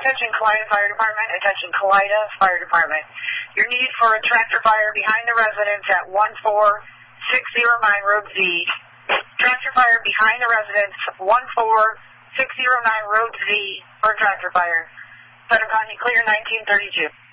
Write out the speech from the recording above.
Attention Calida Fire Department. Attention Calida Fire Department. Your need for a tractor fire behind the residence at 14609 Road Z. Tractor fire behind the residence, 14609 Road Z for a tractor fire. Federal County Clear 1932.